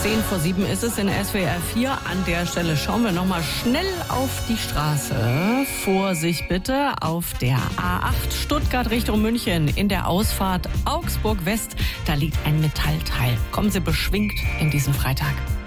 6:10 ist es in SWR 4. An der Stelle schauen wir noch mal schnell auf die Straße. Vorsicht bitte auf der A8 Stuttgart Richtung München. In der Ausfahrt Augsburg West, da liegt ein Metallteil. Kommen Sie beschwingt in diesen Freitag.